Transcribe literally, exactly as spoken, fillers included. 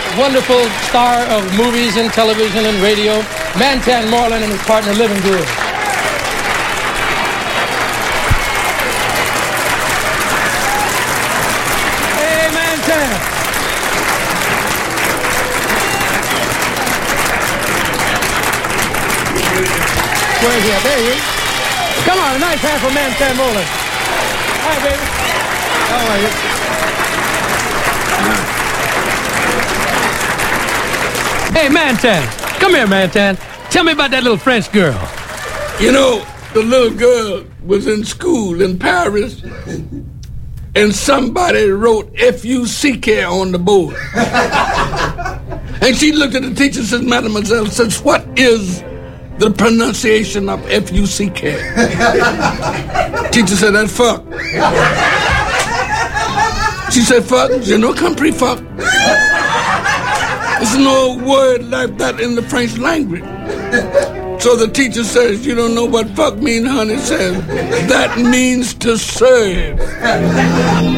wonderful star of movies and television and radio, Mantan Moreland, and his partner, Living Good. Hey, Mantan. Where's he at? There he is. Come on, a nice hand for Mantan Moreland. Hi, baby. How are you? Hey, Mantan. Come here, Mantan. Tell me about that little French girl. You know, the little girl was in school in Paris, and somebody wrote F U C K on the board. And she looked at the teacher and says, Mademoiselle, says, what is the pronunciation of F U C K? Teacher said, that's fuck. She said, fuck? Je ne comprends fuck. There's no word like that in the French language. So the teacher says, you don't know what fuck means, honey? Says, that means to serve.